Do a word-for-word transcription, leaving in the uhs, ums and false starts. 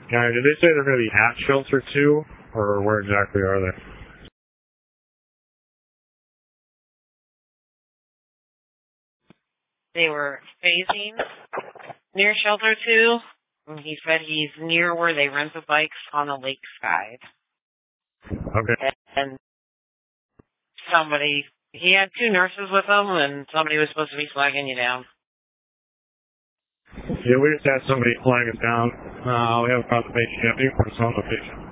Guy, did they say they're going to be at Shelter two, or where exactly are they? They were phasing near Shelter two. And he said he's near where they rent the bikes on the lakeside. Okay. And somebody, he had two nurses with him, and somebody was supposed to be flagging you down. Yeah, we just had somebody flag us down. Uh, we haven't found the patient yet. We put us on the patient.